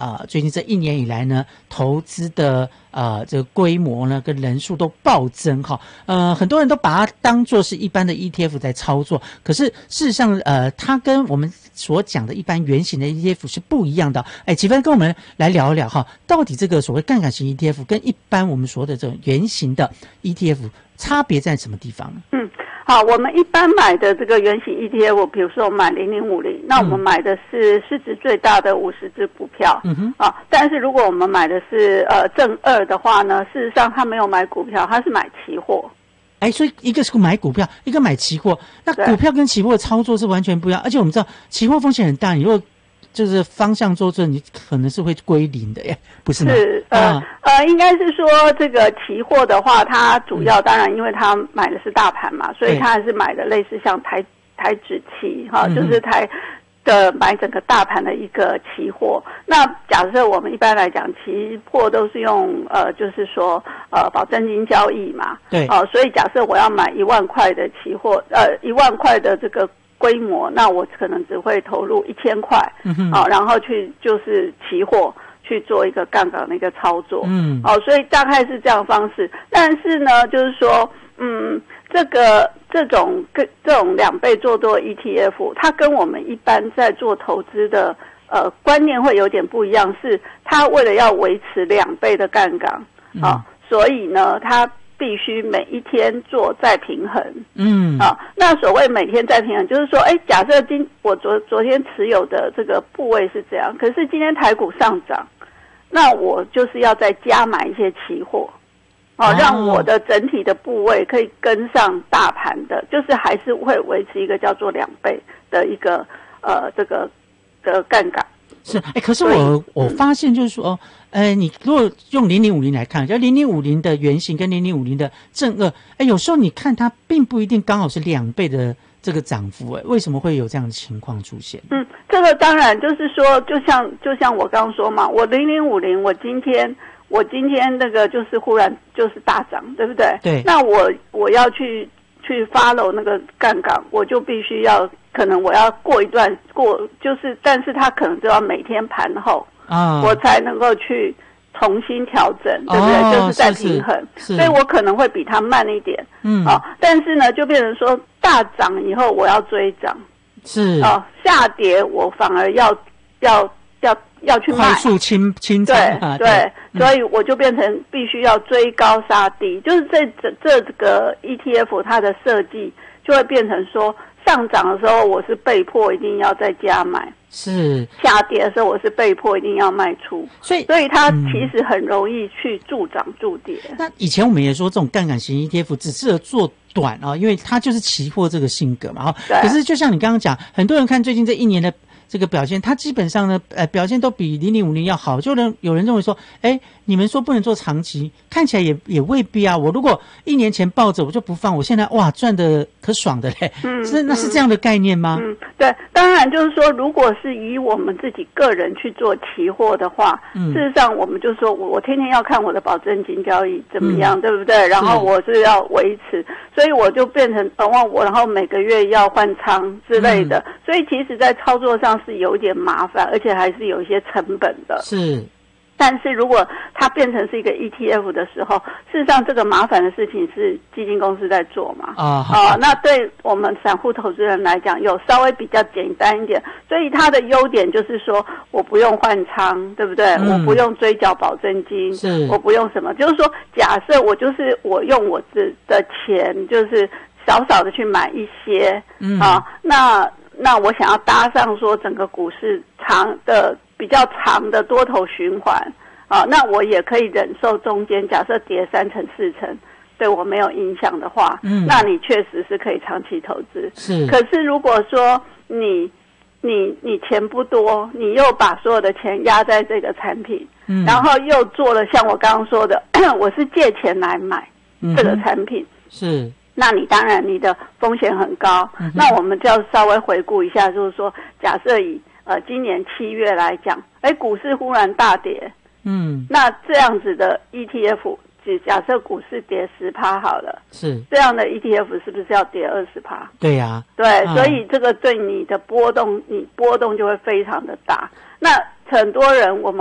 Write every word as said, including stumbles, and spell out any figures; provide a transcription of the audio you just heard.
啊、呃、最近这一年以来呢，投资的呃这个规模呢跟人数都暴增哈。呃，很多人都把它当作是一般的 E T F 在操作，可是事实上呃，它跟我们所讲的一般原型的 E T F 是不一样的。哎，启芬跟我们来聊一聊哈，到底这个所谓杠杆型 E T F 跟一般我们说的这种原型的 E T F 差别在什么地方呢？ 嗯。好，我们一般买的这个原型 E T F， 比如说我买零零五零，那我们买的是市值最大的五十只股票，嗯哼，啊，但是如果我们买的是呃正二的话呢，事实上他没有买股票，他是买期货。 哎，所以一个是买股票，一个买期货，那股票跟期货的操作是完全不一样，而且我们知道期货风险很大，你如果就是方向做错，你可能是会归零的耶，不是吗？ 是呃、啊、呃，应该是说这个期货的话，它主要当然因为它买的是大盘嘛，所以它还是买的类似像台台指期哈、嗯，就是台的买整个大盘的一个期货。那假设我们一般来讲，期货都是用呃，就是说呃保证金交易嘛， 对， 哦、呃，所以假设我要买一万块的期货，呃，一万块的这个规模，那我可能只会投入一千块，嗯，好、哦，然后去就是期货去做一个杠杆的一个操作，嗯，哦，所以大概是这样的方式。但是呢，就是说，嗯，这个这种跟这种两倍做多 E T F， 它跟我们一般在做投资的呃观念会有点不一样，是它为了要维持两倍的杠杆啊、哦，所以呢，它必须每一天做再平衡，嗯，啊，那所谓每天再平衡，就是说，哎，假设今我昨昨天持有的这个部位是这样，可是今天台股上涨，那我就是要再加买一些期货，哦、啊，让我的整体的部位可以跟上大盘的，就是还是会维持一个叫做两倍的一个呃这个的杠杆。 是，哎，可是我我发现就是说，呃，你如果用零零五零来看，就零零五零的原型跟零零五零的正二，哎，有时候你看它并不一定刚好是两倍的这个涨幅，哎，为什么会有这样的情况出现？ 嗯，这个当然就是说，就像就像我刚刚说嘛，我零零五零，我今天我今天那个就是忽然就是大涨，对不对？ 对。那我我要去去 follow 那个杠杆，我就必须要。可能我要过一段过，就是但是它可能就要每天盘后啊，我才能够去重新调整，对不对？哦、就是在平衡， 是是， 所以我可能会比它慢一点，嗯啊，但是呢，就变成说大涨以后我要追涨， 是啊，下跌我反而要要要要去卖， 快速清清仓， 对、啊、对，对嗯、所以我就变成必须要追高杀低，就是这这这个 E T F 它的设计就会变成说。上涨的时候我是被迫一定要再加买， 是下跌的时候我是被迫一定要卖出， 所以所以它其实很容易去助涨助跌、嗯。 那以前我们也说这种杠杆型 E T F 只适合做短啊、哦，因为它就是期货这个性格嘛。可是就像你刚刚讲，很多人看最近这一年的这个表现，它基本上呢，呃，表现都比零零五零要好。就人有人认为说，哎，你们说不能做长期，看起来也也未必啊。我如果一年前抱着，我就不放，我现在哇赚的可爽的嘞。嗯，是那是这样的概念吗？ 嗯，对，当然就是说，如果是以我们自己个人去做期货的话，嗯、事实上我们就说我我天天要看我的保证金交易怎么样，嗯、对不对？然后我是要维持，所以我就变成呃我然后每个月要换仓之类的，嗯、所以其实在操作上是有点麻烦，而且还是有一些成本的。 是， 但是如果它变成是一个 E T F 的时候，事实上这个麻烦的事情是基金公司在做嘛？啊、呃，那对我们散户投资人来讲，有稍微比较简单一点，所以它的优点就是说，我不用换仓，对不对？嗯、我不用追缴保证金， 是， 我不用什么，就是说，假设我就是我用我的的钱，就是少少的去买一些，嗯啊，那。那我想要搭上说整个股市长的比较长的多头循环啊，那我也可以忍受中间假设跌三成四成对我没有影响的话，嗯，那你确实是可以长期投资。 是， 可是如果说你你你钱不多，你又把所有的钱压在这个产品，嗯，然后又做了像我刚刚说的，我是借钱来买这个产品， 嗯、是。 那你当然你的风险很高，嗯、那我们就要稍微回顾一下，就是说，假设以呃今年七月来讲，哎，股市忽然大跌，嗯，那这样子的 E T F， 假设股市跌十趴好了， 是这样的 E T F 是不是要跌二十趴？ 对呀、啊， 对、嗯，所以这个对你的波动，你波动就会非常的大。那很多人我们。